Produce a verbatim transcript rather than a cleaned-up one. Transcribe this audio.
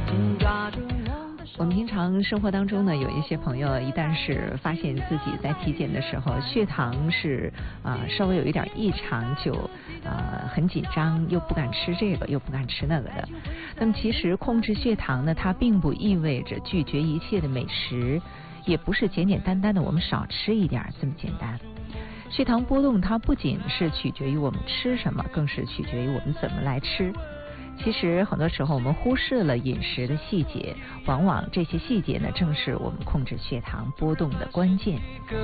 我们平常生活当中呢，有一些朋友一旦是发现自己在体检的时候血糖是啊、呃、稍微有一点异常，就啊、呃、很紧张，又不敢吃这个又不敢吃那个的。那么其实控制血糖呢，它并不意味着拒绝一切的美食，也不是简简单单的我们少吃一点这么简单。血糖波动它不仅是取决于我们吃什么，更是取决于我们怎么来吃。其实很多时候我们忽视了饮食的细节，往往这些细节呢，正是我们控制血糖波动的关键。